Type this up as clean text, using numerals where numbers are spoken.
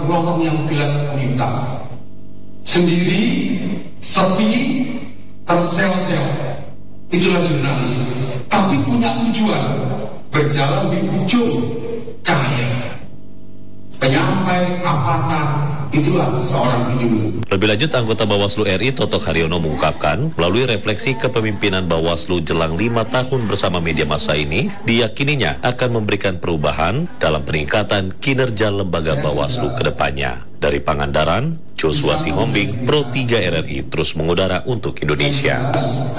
lorong yang gelap gulita, sendiri, sepi, terseok-seok. Itulah jurnalis, tapi punya tujuan, berjalan di ujung cahaya. Penyampai avatar, itulah seorang penyuluh. Lebih lanjut, anggota Bawaslu RI Toto Haryono mengungkapkan, melalui refleksi kepemimpinan Bawaslu jelang 5 tahun bersama media massa ini, diyakininya akan memberikan perubahan dalam peningkatan kinerja lembaga Bawaslu ke depannya. Dari Pangandaran, Joshua Sihombing, Pro 3 RRI terus mengudara untuk Indonesia.